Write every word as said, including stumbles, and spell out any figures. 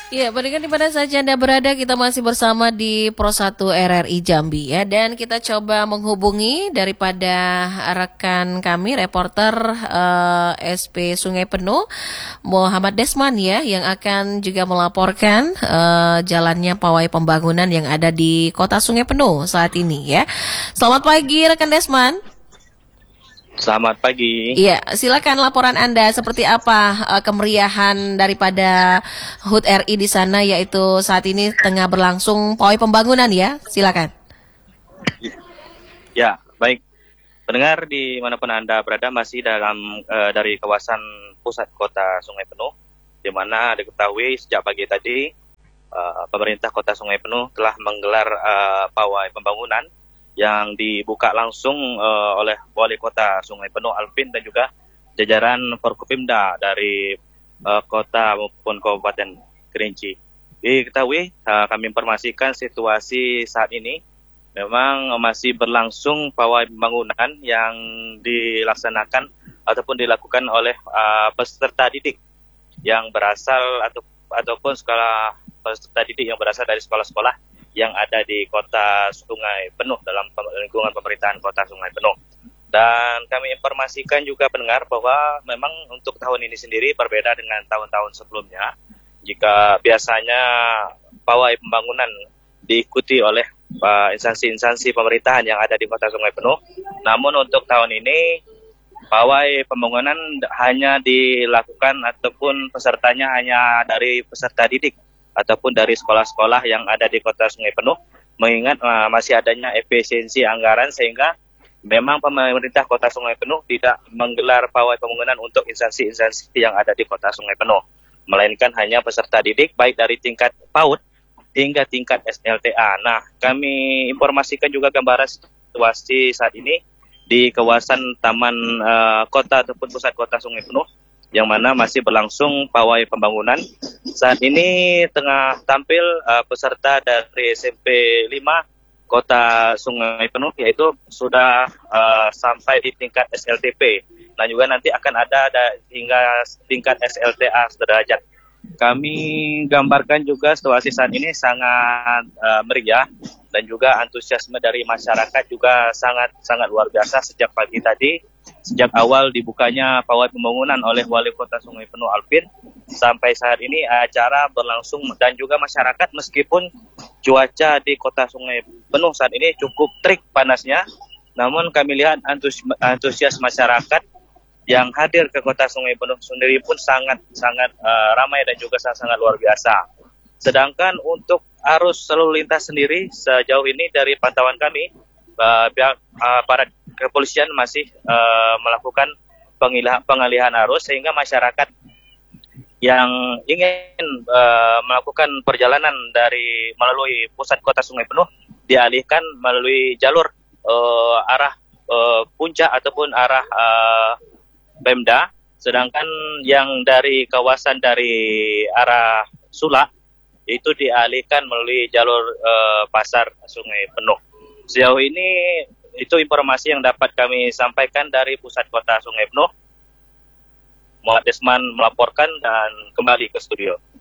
Ya, pendengar di mana saja Anda berada, kita masih bersama di Pro satu R R I Jambi ya, dan kita coba menghubungi daripada rekan kami reporter eh, S P Sungai Penuh Muhammad Desman ya, yang akan juga melaporkan eh, jalannya pawai pembangunan yang ada di Kota Sungai Penuh saat ini ya. Selamat pagi rekan Desman. Selamat pagi. Iya, silakan laporan Anda seperti apa uh, kemeriahan daripada H U T R I di sana, yaitu saat ini tengah berlangsung pawai pembangunan ya. Silakan. Ya, baik. Pendengar dimanapun Anda berada masih dalam uh, dari kawasan pusat kota Sungai Penuh, di mana diketahui sejak pagi tadi uh, pemerintah kota Sungai Penuh telah menggelar uh, pawai pembangunan yang dibuka langsung uh, oleh Wali Kota Sungai Penuh Alvin dan juga jajaran Forkopimda dari uh, kota maupun Kabupaten Kerinci. Diketahui, uh, kami informasikan situasi saat ini memang masih berlangsung pawai pembangunan yang dilaksanakan ataupun dilakukan oleh uh, peserta didik yang berasal atau ataupun sekolah peserta didik yang berasal dari sekolah-sekolah yang ada di Kota Sungai Penuh dalam lingkungan pemerintahan Kota Sungai Penuh. Dan kami informasikan juga pendengar bahwa memang untuk tahun ini sendiri berbeda dengan tahun-tahun sebelumnya. Jika biasanya pawai pembangunan diikuti oleh uh, instansi-instansi pemerintahan yang ada di Kota Sungai Penuh, namun untuk tahun ini pawai pembangunan hanya dilakukan ataupun pesertanya hanya dari peserta didik ataupun dari sekolah-sekolah yang ada di Kota Sungai Penuh, mengingat uh, masih adanya efisiensi anggaran sehingga memang pemerintah Kota Sungai Penuh tidak menggelar pawai pembangunan untuk instansi-instansi yang ada di Kota Sungai Penuh, melainkan hanya peserta didik baik dari tingkat PAUD hingga tingkat S L T A. Nah, kami informasikan juga gambaran situasi saat ini di kawasan Taman uh, Kota ataupun pusat Kota Sungai Penuh, yang mana masih berlangsung pawai pembangunan. Saat ini tengah tampil uh, peserta dari S M P lima Kota Sungai Penuh, yaitu sudah uh, sampai di tingkat S L T P. Dan juga nanti akan ada, ada hingga tingkat S L T A sederajat. Kami gambarkan juga situasi saat ini sangat uh, meriah dan juga antusiasme dari masyarakat juga sangat sangat luar biasa sejak pagi tadi. Sejak awal dibukanya pawai pembangunan oleh Wali Kota Sungai Penuh Alvin, sampai saat ini acara berlangsung dan juga masyarakat meskipun cuaca di Kota Sungai Penuh saat ini cukup terik panasnya, namun kami lihat antusias, antusias masyarakat yang hadir ke Kota Sungai Penuh sendiri pun sangat sangat uh, ramai dan juga sangat, sangat luar biasa. Sedangkan untuk arus lalu lintas sendiri sejauh ini dari pantauan kami, uh, pihak uh, para kepolisian masih uh, melakukan pengalihan, pengalihan arus sehingga masyarakat yang ingin uh, melakukan perjalanan dari melalui pusat Kota Sungai Penuh dialihkan melalui jalur uh, arah uh, puncak ataupun arah uh, Pemda, sedangkan yang dari kawasan dari arah Sulak itu dialihkan melalui jalur uh, pasar Sungai Penuh. Sejauh ini itu informasi yang dapat kami sampaikan dari pusat Kota Sungai Penuh. Muhammad Desman melaporkan dan kembali ke studio.